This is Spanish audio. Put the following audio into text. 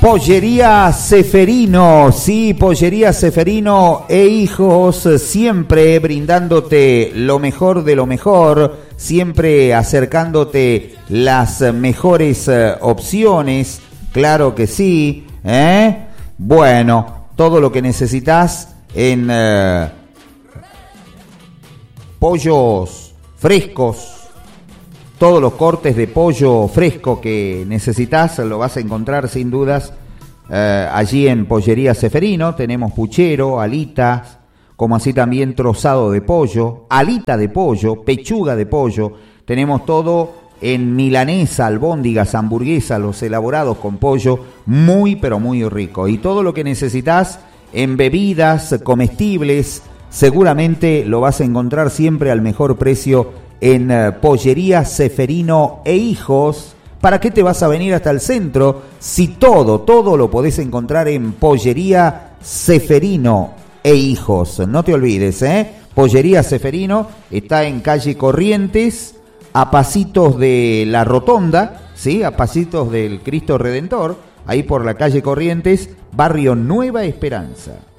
Pollería Ceferino, sí, Pollería Ceferino e Hijos, siempre brindándote lo mejor de lo mejor, siempre acercándote las mejores opciones, claro que sí, Bueno, todo lo que necesitas en pollos frescos. Todos los cortes de pollo fresco que necesitas lo vas a encontrar sin dudas allí en Pollería Ceferino. Tenemos puchero, alitas, como así también trozado de pollo, alita de pollo, pechuga de pollo. Tenemos todo en milanesa, albóndigas, hamburguesas, los elaborados con pollo, muy pero muy rico. Y todo lo que necesitas en bebidas comestibles, seguramente lo vas a encontrar siempre al mejor precio en Pollería Ceferino e Hijos. ¿Para qué te vas a venir hasta el centro si todo lo podés encontrar en Pollería Ceferino e Hijos? No te olvides, Pollería Ceferino está en calle Corrientes, a pasitos de la Rotonda, ¿sí? A pasitos del Cristo Redentor, ahí por la calle Corrientes, barrio Nueva Esperanza.